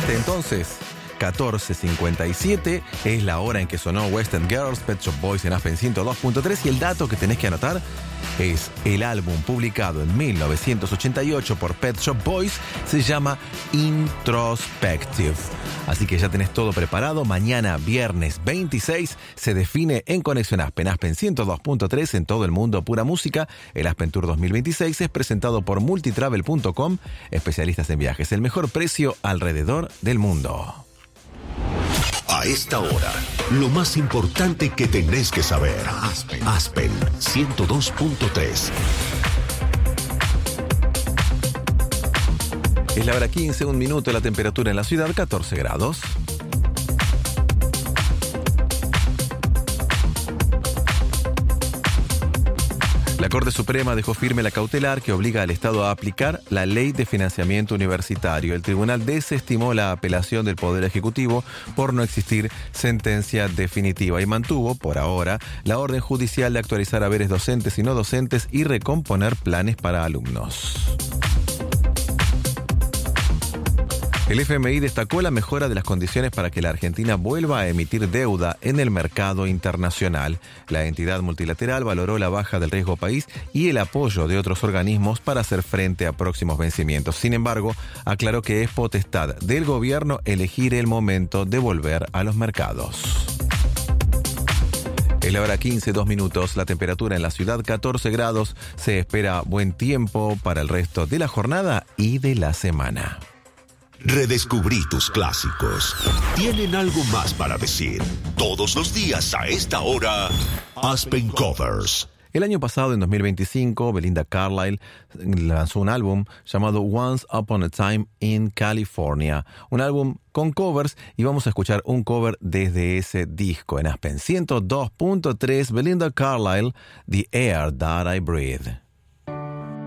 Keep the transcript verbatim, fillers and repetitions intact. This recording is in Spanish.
¿Preparaste entonces? catorce cincuenta y siete es la hora en que sonó West End Girls, Pet Shop Boys en Aspen ciento dos punto tres, y el dato que tenés que anotar es el álbum publicado en mil novecientos ochenta y ocho por Pet Shop Boys, se llama Introspective. Así que ya tenés todo preparado. Mañana, viernes veintiséis, se define en Conexión Aspen, Aspen ciento dos punto tres en todo el mundo, pura música. El Aspen Tour dos mil veintiséis es presentado por multitravel punto com, especialistas en viajes, el mejor precio alrededor del mundo. A esta hora, lo más importante que tenés que saber. Aspen, Aspen ciento dos punto tres. Es la hora quince, un minuto, la temperatura en la ciudad, catorce grados. La Corte Suprema dejó firme la cautelar que obliga al Estado a aplicar la Ley de Financiamiento Universitario. El tribunal desestimó la apelación del Poder Ejecutivo por no existir sentencia definitiva y mantuvo, por ahora, la orden judicial de actualizar haberes docentes y no docentes y recomponer planes para alumnos. El F M I destacó la mejora de las condiciones para que la Argentina vuelva a emitir deuda en el mercado internacional. La entidad multilateral valoró la baja del riesgo país y el apoyo de otros organismos para hacer frente a próximos vencimientos. Sin embargo, aclaró que es potestad del gobierno elegir el momento de volver a los mercados. Es la hora quince, dos minutos, la temperatura en la ciudad catorce grados. Se espera buen tiempo para el resto de la jornada y de la semana. Redescubrí tus clásicos. Tienen algo más para decir. Todos los días a esta hora, Aspen Covers. El año pasado, en dos mil veinticinco, Belinda Carlisle lanzó un álbum llamado Once Upon a Time in California. Un álbum con covers, y vamos a escuchar un cover desde ese disco. En Aspen ciento dos punto tres, Belinda Carlisle, The Air That I Breathe.